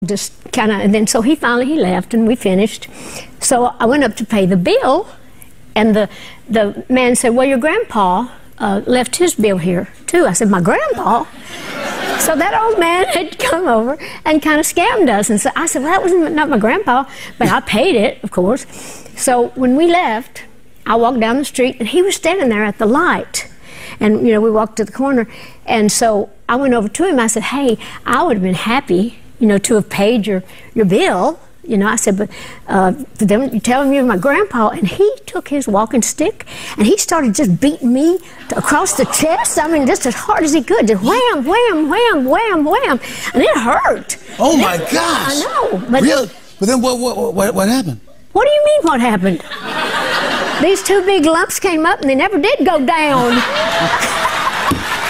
just kind of, and then so he left and we finished. So I went up to pay the bill, and the man said, well, your grandpa left his bill here too. I said, my grandpa? So that old man had come over and kind of scammed us. And so I said, well, that was not my grandpa, but I paid it, of course. So when we left, I walked down the street and he was standing there at the light. And, you know, we walked to the corner. And so I went over to him. I said, hey, I would have been happy, you know, to have paid your bill. You know, I said, but for them, you tell him you're my grandpa. And he took his walking stick and he started just beating me across the chest. I mean, just as hard as he could. Just wham, wham, wham, wham, wham. And it hurt. Oh, my gosh. I know. But really? But then what happened? What do you mean, what happened? These two big lumps came up and they never did go down.